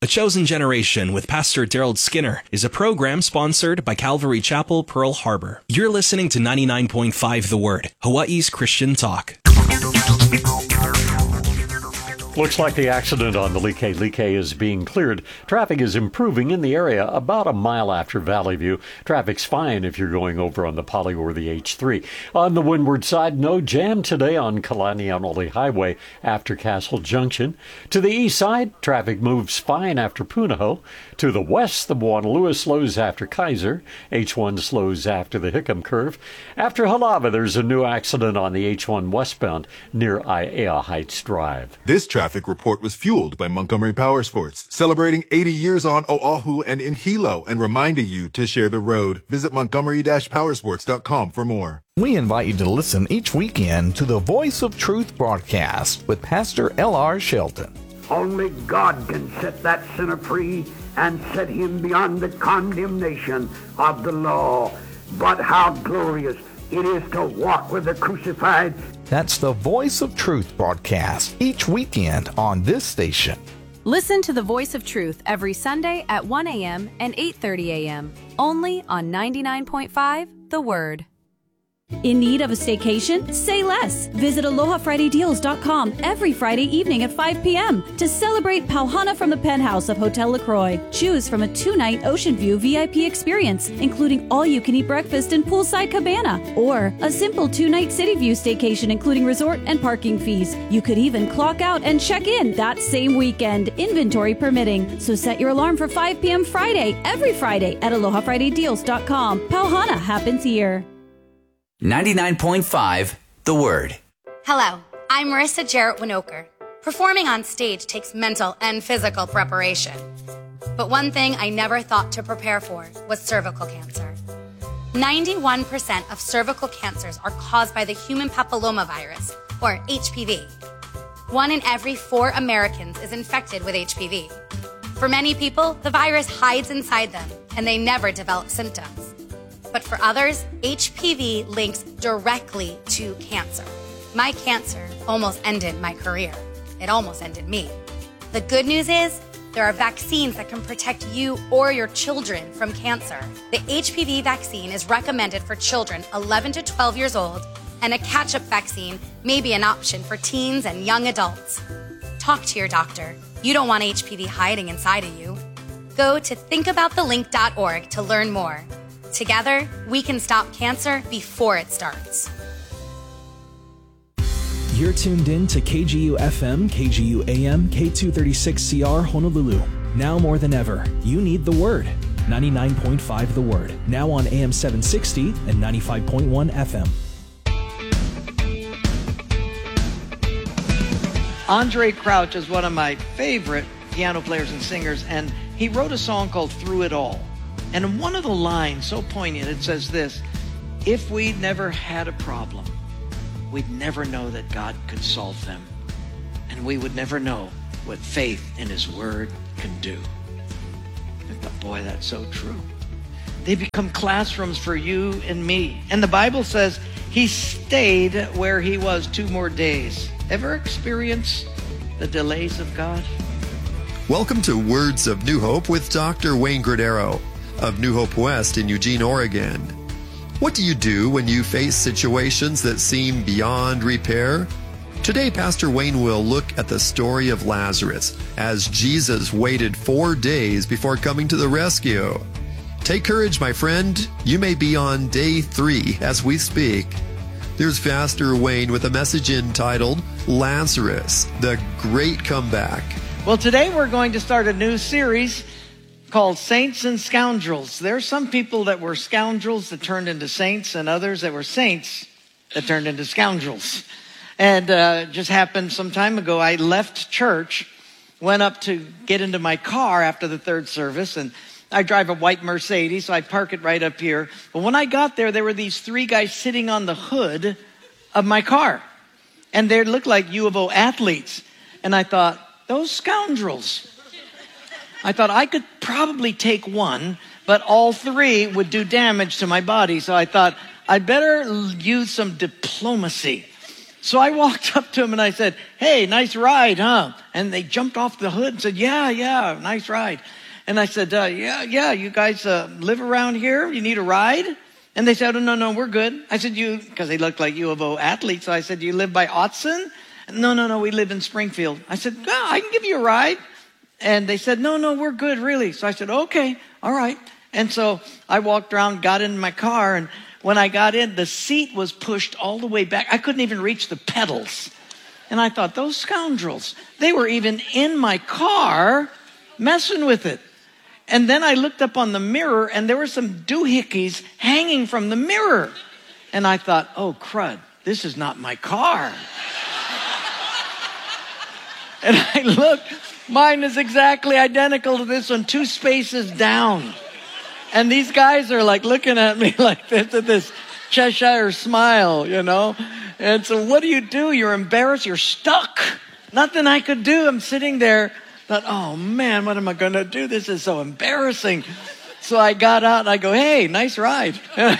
A Chosen Generation with Pastor Daryl Skinner is a program sponsored by Calvary Chapel, Pearl Harbor. You're listening to 99.5 The Word, Hawaii's Christian talk. Looks like the accident on the Like is being cleared. Traffic is improving in the area about a mile after Valley View. Traffic's fine if you're going over on the Poly or the H3. On the windward side, no jam today on Kalanianoli Highway after Castle Junction. To the east side, traffic moves fine after Punahou. To the west, the Moanalua slows after Kaiser. H1 slows after the Hickam Curve. After Halava, there's a new accident on the H1 westbound near Aiea Heights Drive. This traffic report was fueled by Montgomery Powersports, celebrating 80 years on Oahu and in Hilo and reminding you to share the road. Visit Montgomery-Powersports.com for more. We invite you to listen each weekend to the Voice of Truth broadcast with Pastor L.R. Shelton. Only God can set that sinner free and set him beyond the condemnation of the law. But how glorious it is to walk with the crucified. That's the Voice of Truth broadcast each weekend on this station. Listen to the Voice of Truth every Sunday at 1 a.m. and 8:30 a.m. only on 99.5 The Word. In need of a staycation? Say less. Visit AlohaFridayDeals.com every Friday evening at 5 p.m. to celebrate Pauhana from the penthouse of Hotel LaCroix. Choose from a 2-night Ocean View VIP experience, including all-you-can-eat breakfast and poolside cabana, or a simple 2-night City View staycation, including resort and parking fees. You could even clock out and check in that same weekend, inventory permitting. So set your alarm for 5 p.m. Friday, every Friday at AlohaFridayDeals.com. Pauhana happens here. 99.5 The Word. Hello, I'm Marissa Jarrett Winokur. Performing on stage takes mental and physical preparation. But one thing I never thought to prepare for was cervical cancer. 91% of cervical cancers are caused by the human papillomavirus, or HPV. 1 in every 4 Americans is infected with HPV. For many people, the virus hides inside them, and they never develop symptoms. But for others, HPV links directly to cancer. My cancer almost ended my career. It almost ended me. The good news is there are vaccines that can protect you or your children from cancer. The HPV vaccine is recommended for children 11 to 12 years old, and a catch-up vaccine may be an option for teens and young adults. Talk to your doctor. You don't want HPV hiding inside of you. Go to thinkaboutthelink.org to learn more. Together, we can stop cancer before it starts. You're tuned in to KGU FM, KGU AM, K236CR Honolulu. Now more than ever, you need the Word. 99.5 The Word. Now on AM 760 and 95.1 FM. Andre Crouch is one of my favorite piano players and singers, and he wrote a song called Through It All. And in one of the lines, so poignant, it says this: if we'd never had a problem, we'd never know that God could solve them. And we would never know what faith in His Word can do. I thought, boy, that's so true. They become classrooms for you and me. And the Bible says He stayed where He was 2 more days. Ever experience the delays of God? Welcome to Words of New Hope with Dr. Wayne Gradero of New Hope West in Eugene, Oregon. What do you do when you face situations that seem beyond repair? Today, Pastor Wayne will look at the story of Lazarus as Jesus waited 4 days before coming to the rescue. Take courage, my friend. You may be on day 3 as we speak. There's Pastor Wayne with a message entitled Lazarus, the Great Comeback. Well, today we're going to start a new series called Saints and Scoundrels. There are some people that were scoundrels that turned into saints, and others that were saints that turned into scoundrels. And just happened some time ago. I left church, went up to get into my car after the 3rd service, and I drive a white Mercedes, so I park it right up here. But when I got there were these 3 guys sitting on the hood of my car. And they looked like U of O athletes. And I thought, those scoundrels. I thought I could probably take one, but all 3 would do damage to my body. So I thought I'd better use some diplomacy. So I walked up to them and I said, hey, nice ride, huh? And they jumped off the hood and said, yeah, nice ride. And I said, yeah, you guys live around here? You need a ride? And they said, oh, no, we're good. I said, because they looked like U of O athletes. So I said, you live by Autzen? No, we live in Springfield. I said, I can give you a ride. And they said, no, we're good, really. So I said, okay, all right. And so I walked around, got in my car, and when I got in, the seat was pushed all the way back. I couldn't even reach the pedals. And I thought, those scoundrels, they were even in my car messing with it. And then I looked up on the mirror, and there were some doohickeys hanging from the mirror. And I thought, oh, crud, this is not my car. And I looked, mine is exactly identical to this one, 2 spaces down. And these guys are like looking at me like this with this Cheshire smile, you know. And so what do? You're embarrassed. You're stuck. Nothing I could do. I'm sitting there. Thought, oh man, what am I going to do? This is so embarrassing. So I got out and I go, hey, nice ride. And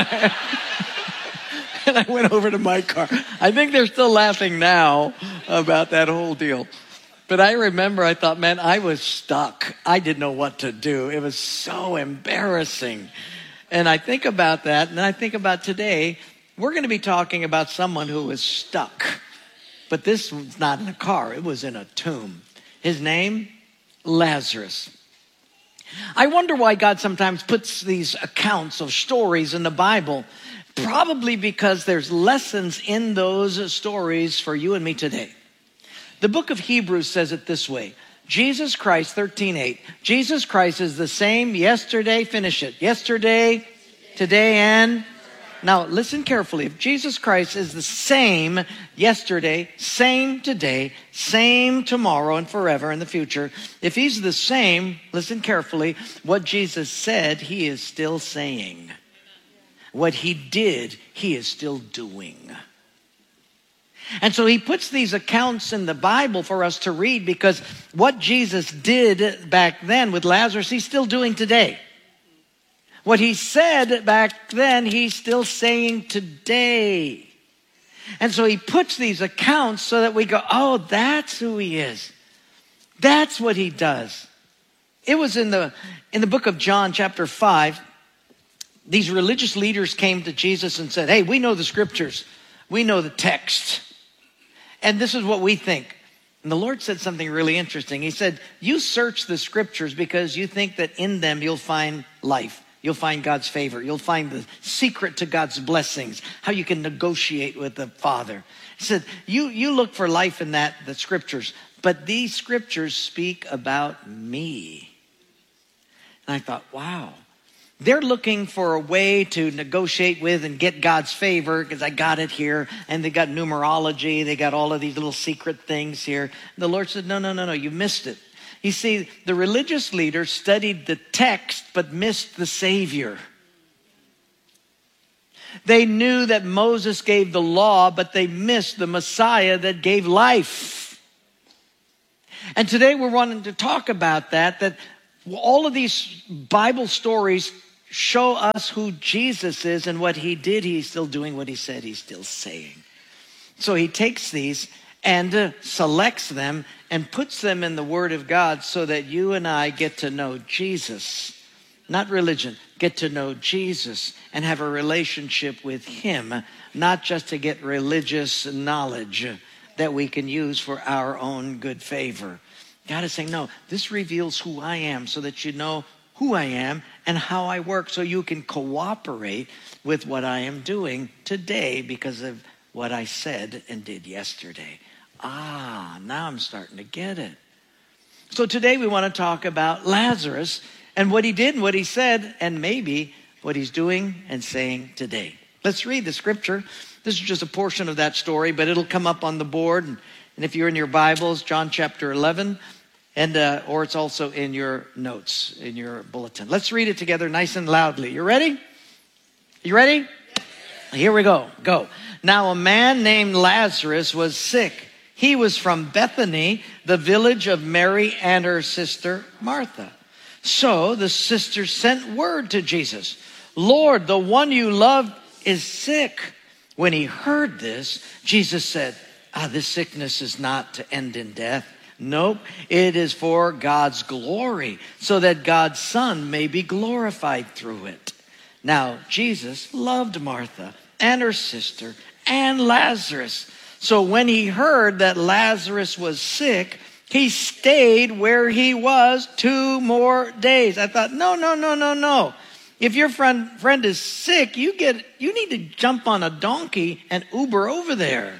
I went over to my car. I think they're still laughing now about that whole deal. But I remember, I thought, man, I was stuck. I didn't know what to do. It was so embarrassing. And I think about that, and I think about today, we're going to be talking about someone who was stuck. But this was not in a car. It was in a tomb. His name, Lazarus. I wonder why God sometimes puts these accounts of stories in the Bible. Probably because there's lessons in those stories for you and me today. The book of Hebrews says it this way. Jesus Christ, 13:8. Jesus Christ is the same yesterday, finish it. Yesterday, today, and... Now, listen carefully. If Jesus Christ is the same yesterday, same today, same tomorrow, and forever in the future, if he's the same, listen carefully, what Jesus said, he is still saying. What he did, he is still doing. And so he puts these accounts in the Bible for us to read because what Jesus did back then with Lazarus, he's still doing today. What he said back then, he's still saying today. And so he puts these accounts so that we go, oh, that's who he is. That's what he does. It was in the book of John, chapter 5. These religious leaders came to Jesus and said, hey, we know the scriptures. We know the text. And this is what we think. And the Lord said something really interesting. He said, you search the scriptures because you think that in them you'll find life. You'll find God's favor. You'll find the secret to God's blessings, how you can negotiate with the Father. He said, you look for life in the scriptures, but these scriptures speak about me. And I thought, wow. They're looking for a way to negotiate with and get God's favor because I got it here. And they got numerology. They got all of these little secret things here. And the Lord said, no, you missed it. You see, the religious leaders studied the text but missed the Savior. They knew that Moses gave the law, but they missed the Messiah that gave life. And today we're wanting to talk about that all of these Bible stories show us who Jesus is and what he did. He's still doing what he said he's still saying. So he takes these and selects them and puts them in the Word of God so that you and I get to know Jesus. Not religion, get to know Jesus and have a relationship with him, not just to get religious knowledge that we can use for our own good favor. God is saying, no, this reveals who I am so that you know who I am and how I work so you can cooperate with what I am doing today because of what I said and did yesterday. Now I'm starting to get it. So today we want to talk about Lazarus and what he did and what he said and maybe what he's doing and saying today. Let's read the scripture. This is just a portion of that story, but it'll come up on the board. And if you're in your Bibles, John chapter 11, or it's also in your notes, in your bulletin. Let's read it together nice and loudly. You ready? You ready? Here we go. Go. Now a man named Lazarus was sick. He was from Bethany, the village of Mary and her sister Martha. So the sisters sent word to Jesus, Lord, the one you love is sick. When he heard this, Jesus said, this sickness is not to end in death. Nope, it is for God's glory, so that God's Son may be glorified through it. Now, Jesus loved Martha and her sister and Lazarus. So when he heard that Lazarus was sick, he stayed where he was 2 more days. I thought, no. If your friend is sick, you need to jump on a donkey and Uber over there.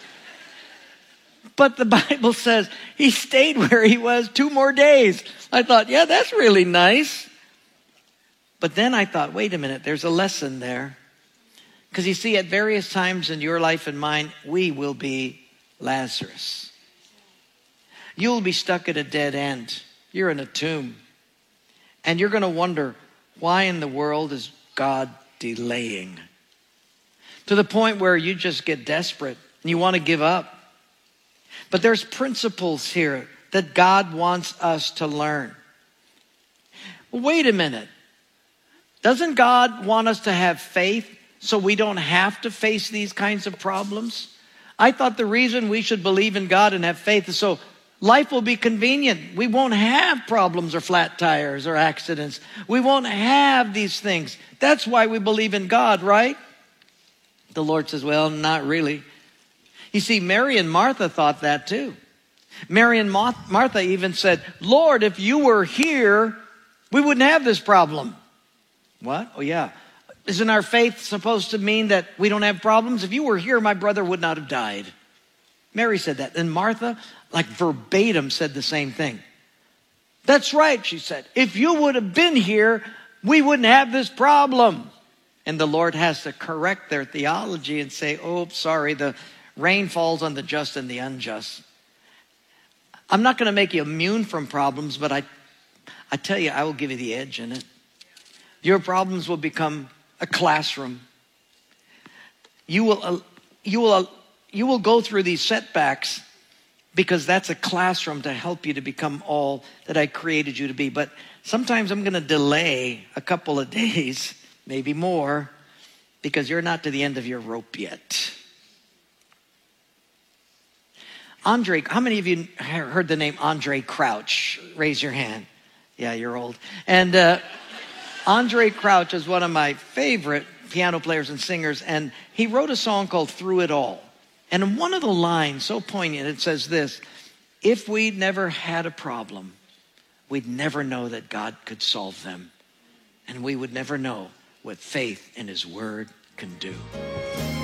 But the Bible says he stayed where he was 2 more days. I thought, yeah, that's really nice. But then I thought, wait a minute, there's a lesson there. Because you see, at various times in your life and mine, we will be Lazarus. You'll be stuck at a dead end. You're in a tomb. And you're going to wonder, why in the world is God delaying? To the point where you just get desperate and you want to give up. But there's principles here that God wants us to learn. Wait a minute. Doesn't God want us to have faith so we don't have to face these kinds of problems? I thought the reason we should believe in God and have faith is so life will be convenient. We won't have problems or flat tires or accidents. We won't have these things. That's why we believe in God, right? The Lord says, well, not really. You see, Mary and Martha thought that too. Mary and Martha even said, Lord, if you were here, we wouldn't have this problem. What? Oh, yeah. Isn't our faith supposed to mean that we don't have problems? If you were here, my brother would not have died. Mary said that. And Martha, like verbatim, said the same thing. That's right, she said. If you would have been here, we wouldn't have this problem. And the Lord has to correct their theology and say, oh, sorry, the rain falls on the just and the unjust. I'm not going to make you immune from problems, but I tell you, I will give you the edge in it. Your problems will become a classroom. You will go through these setbacks because that's a classroom to help you to become all that I created you to be. But sometimes I'm going to delay a couple of days, maybe more, because you're not to the end of your rope yet. Andre, how many of you heard the name Andre Crouch? Raise your hand. Yeah, you're old. And Andre Crouch is one of my favorite piano players and singers, and he wrote a song called Through It All. And in one of the lines, so poignant, it says this: if we'd never had a problem, we'd never know that God could solve them. And we would never know what faith in his word can do.